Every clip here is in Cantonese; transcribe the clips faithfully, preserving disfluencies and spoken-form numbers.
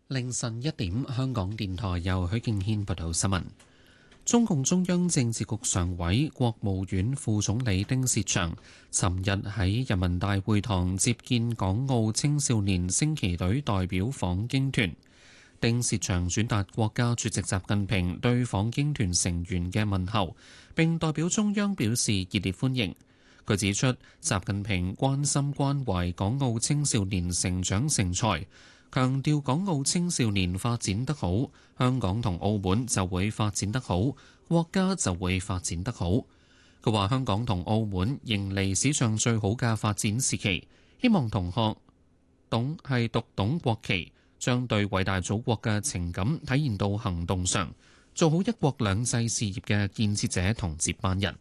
凌晨一點，香港電台由許敬軒報道新聞。中共中央政治局常委、國務院副總理丁薛祥尋日喺人民大會堂接見港澳青少年升旗隊代表訪京團。丁薛祥轉達國家主席習近平對訪京團成員嘅問候，並代表中央表示熱烈歡迎。佢指出，習近平關心關懷港澳青少年成長成才，強調港澳青少年發展得好，香港同澳門就會發展得好，國家就會發展得好。佢話香港同澳門迎嚟史上最好嘅發展時期，希望同學懂係讀懂國旗，將對偉大祖國嘅情感體現到行動上，做好一國兩制事業嘅建設者同接班人。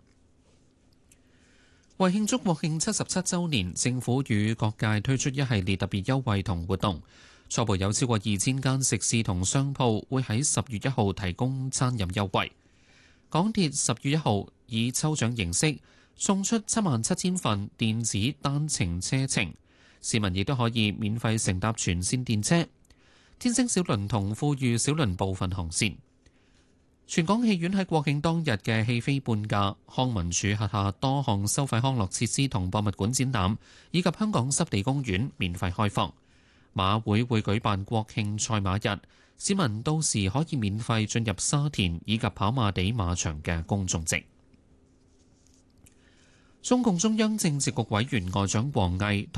為慶祝國慶七十七週年，政府與各界推出一系列特別優惠同活動，初步有超過二千間食肆同商鋪會喺十月一號提供餐飲優惠。港鐵十月一號以抽獎形式送出七萬七千份電子單程車程，市民亦都可以免費乘搭全線電車。天星小輪同富裕小輪部分航線。全港戲院喺國慶當日嘅戲飛半價，康文署轄下多項收費康樂設施同博物館展覽，以及香港濕地公園免費開放。馬會會舉辦國慶賽馬日，市民到時可以免費進入沙田以及跑馬地馬場嘅公眾席。中共中央政治局委員外長王毅